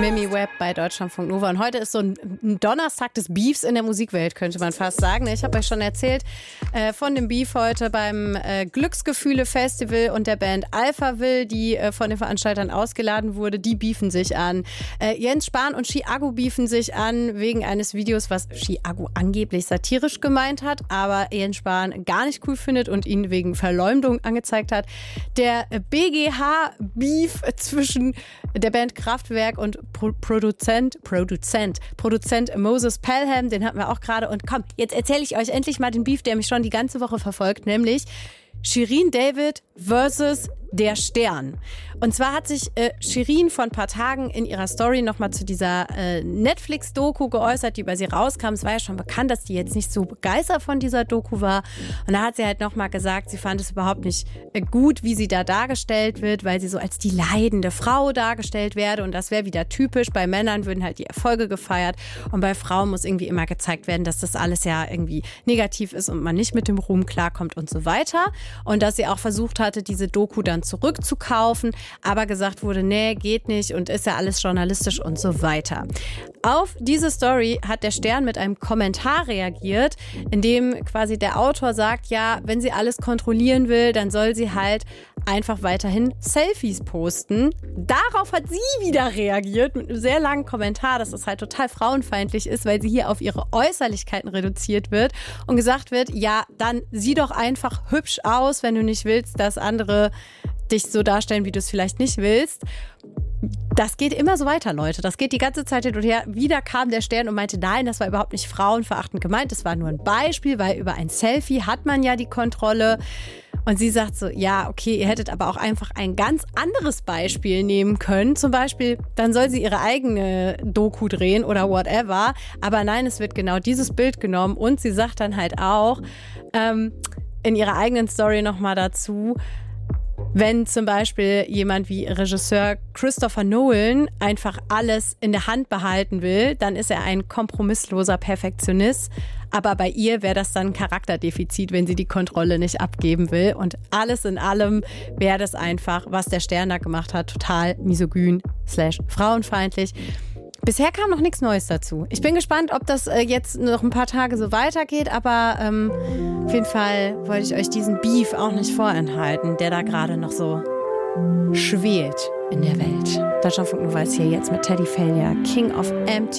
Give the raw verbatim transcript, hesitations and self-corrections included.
Mimi Webb bei Deutschlandfunk Nova. Und heute ist so ein, ein Donnerstag des Beefs in der Musikwelt, könnte man fast sagen. Ich habe euch schon erzählt äh, von dem Beef heute beim äh, Glücksgefühle-Festival und der Band Alphaville, die äh, von den Veranstaltern ausgeladen wurde. Die beefen sich an. Äh, Jens Spahn und Chiago beefen sich an wegen eines Videos, was Chiago angeblich satirisch gemeint hat, aber Jens Spahn gar nicht cool findet und ihn wegen Verleumdung angezeigt hat. Der äh, B G H-Beef zwischen der Band Kraftwerk und Pro- Produzent, Produzent, Produzent Moses Pelham, den hatten wir auch gerade. Und komm, jetzt erzähle ich euch endlich mal den Beef, der mich schon die ganze Woche verfolgt, nämlich Shirin David versus Der Stern. Und zwar hat sich äh, Shirin vor ein paar Tagen in ihrer Story nochmal zu dieser äh, Netflix-Doku geäußert, die über sie rauskam. Es war ja schon bekannt, dass die jetzt nicht so begeistert von dieser Doku war. Und da hat sie halt nochmal gesagt, sie fand es überhaupt nicht äh, gut, wie sie da dargestellt wird, weil sie so als die leidende Frau dargestellt werde. Und das wäre wieder typisch. Bei Männern würden halt die Erfolge gefeiert. Und bei Frauen muss irgendwie immer gezeigt werden, dass das alles ja irgendwie negativ ist und man nicht mit dem Ruhm klarkommt und so weiter. Und dass sie auch versucht hatte, diese Doku dann zurückzukaufen, aber gesagt wurde, nee, geht nicht und ist ja alles journalistisch und so weiter. Auf diese Story hat der Stern mit einem Kommentar reagiert, in dem quasi der Autor sagt, ja, wenn sie alles kontrollieren will, dann soll sie halt einfach weiterhin Selfies posten. Darauf hat sie wieder reagiert mit einem sehr langen Kommentar, dass das halt total frauenfeindlich ist, weil sie hier auf ihre Äußerlichkeiten reduziert wird und gesagt wird, ja, dann sieh doch einfach hübsch aus, wenn du nicht willst, dass andere dich so darstellen, wie du es vielleicht nicht willst. Das geht immer so weiter, Leute. Das geht die ganze Zeit hin und her. Wieder kam der Stern und meinte, nein, das war überhaupt nicht frauenverachtend gemeint. Das war nur ein Beispiel, weil über ein Selfie hat man ja die Kontrolle. Und sie sagt so, ja, okay, ihr hättet aber auch einfach ein ganz anderes Beispiel nehmen können. Zum Beispiel, dann soll sie ihre eigene Doku drehen oder whatever. Aber nein, es wird genau dieses Bild genommen. Und sie sagt dann halt auch ähm, in ihrer eigenen Story nochmal dazu, wenn zum Beispiel jemand wie Regisseur Christopher Nolan einfach alles in der Hand behalten will, dann ist er ein kompromissloser Perfektionist. Aber bei ihr wäre das dann ein Charakterdefizit, wenn sie die Kontrolle nicht abgeben will. Und alles in allem wäre das einfach, was der Stern da gemacht hat, total misogyn slash frauenfeindlich. Bisher kam noch nichts Neues dazu. Ich bin gespannt, ob das äh, jetzt noch ein paar Tage so weitergeht, aber ähm, auf jeden Fall wollte ich euch diesen Beef auch nicht vorenthalten, der da gerade noch so schwelt in der Welt. Deutschlandfunk Nova ist hier jetzt mit Teddy Failure, King of M T V.